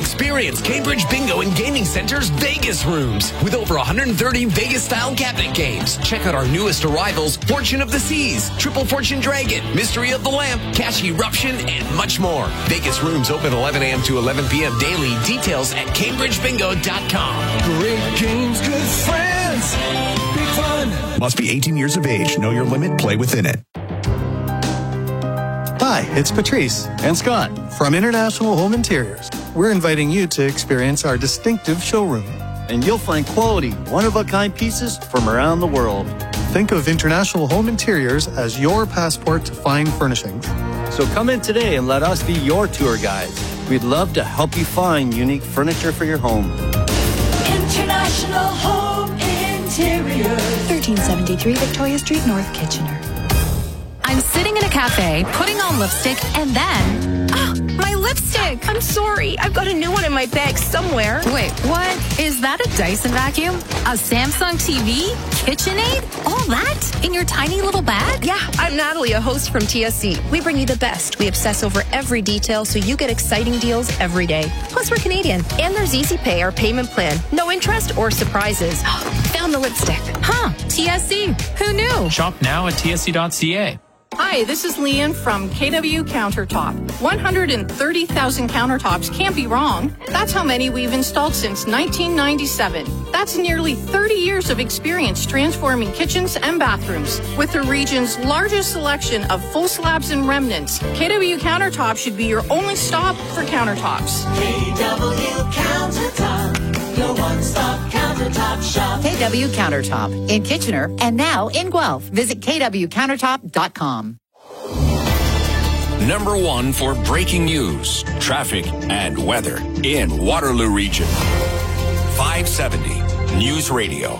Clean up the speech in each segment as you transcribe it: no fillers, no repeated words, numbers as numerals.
Experience Cambridge Bingo and Gaming Center's Vegas rooms with over 130 Vegas-style cabinet games. Check out our newest arrivals, Fortune of the Seas, Triple Fortune Dragon, Mystery of the Lamp, Cash Eruption, and much more. Vegas rooms open 11 a.m. to 11 p.m. daily. Details at CambridgeBingo.com. Great games, good friends, big fun. Must be 18 years of age. Know your limit. Play within it. Hi, it's Patrice and Scott from International Home Interiors. We're inviting you to experience our distinctive showroom. And you'll find quality, one-of-a-kind pieces from around the world. Think of International Home Interiors as your passport to fine furnishings. So come in today and let us be your tour guides. We'd love to help you find unique furniture for your home. International Home Interiors. 1373 Victoria Street, North Kitchener. I'm sitting in a cafe, putting on lipstick, and then... my lipstick! I'm sorry. I've got a new one in my bag somewhere. Wait, what? Is that a Dyson vacuum? A Samsung TV? KitchenAid? All that? In your tiny little bag? Yeah, I'm Natalie, a host from TSC. We bring you the best. We obsess over every detail so you get exciting deals every day. Plus, we're Canadian. And there's Easy Pay, our payment plan. No interest or surprises. Found the lipstick. Huh, TSC. Who knew? Shop now at tsc.ca. Hi, this is Leanne from KW Countertop. 130,000 countertops can't be wrong. That's how many we've installed since 1997. That's nearly 30 years of experience transforming kitchens and bathrooms. With the region's largest selection of full slabs and remnants, KW Countertop should be your only stop for countertops. KW Countertop, your one-stop countertop shop. KW Countertop in Kitchener and now in Guelph. Visit kwcountertop.com. Number one for breaking news, traffic, and weather in Waterloo Region. 570 News Radio.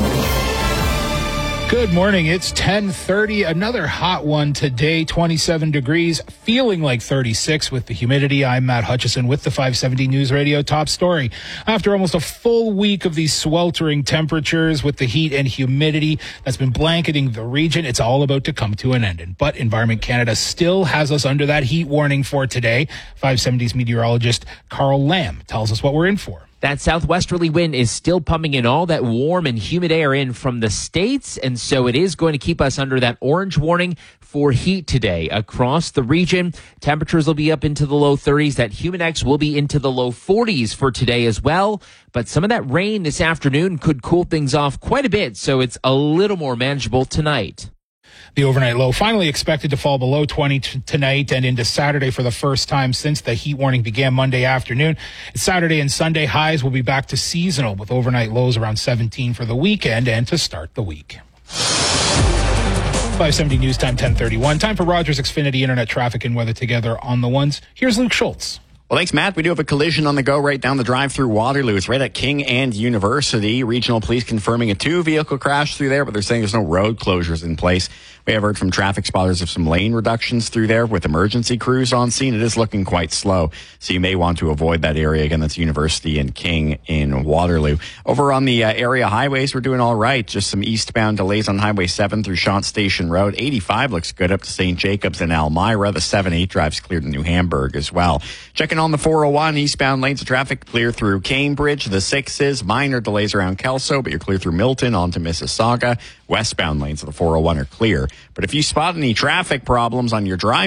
Good morning. It's 10:30. Another hot one today. 27 degrees, feeling like 36 with the humidity. I'm Matt Hutchison with the 570 News Radio top story. After almost a full week of these sweltering temperatures with the heat and humidity that's been blanketing the region, it's all about to come to an end. But Environment Canada still has us under that heat warning for today. 570's meteorologist Carl Lamb tells us what we're in for. That southwesterly wind is still pumping in all that warm and humid air in from the States, and so it is going to keep us under that orange warning for heat today across the region. Temperatures will be up into the low 30s. That Humidex will be into the low 40s for today as well. But some of that rain this afternoon could cool things off quite a bit, so it's a little more manageable tonight. The overnight low finally expected to fall below 20 tonight and into Saturday for the first time since the heat warning began Monday afternoon. Saturday and Sunday highs will be back to seasonal with overnight lows around 17 for the weekend and to start the week. 570 News Time, 10:31. Time for Rogers Xfinity Internet traffic and weather together on the ones. Here's Luke Schultz. Well, thanks, Matt. We do have a collision on the go right down the drive through Waterloo. It's right at King and University. Regional police confirming a 2-vehicle crash through there, but they're saying there's no road closures in place. We have heard from traffic spotters of some lane reductions through there with emergency crews on scene. It is looking quite slow, so you may want to avoid that area. Again, that's University and King in Waterloo. Over on the area highways, we're doing all right. Just some eastbound delays on Highway 7 through Shant Station Road. 85 looks good up to St. Jacobs and Elmira. The 7-8 drives clear to New Hamburg as well. Checking on the 401, eastbound lanes of traffic clear through Cambridge. The 6s, minor delays around Kelso, but you're clear through Milton onto Mississauga. Westbound lanes of the 401 are clear. But if you spot any traffic problems on your drive,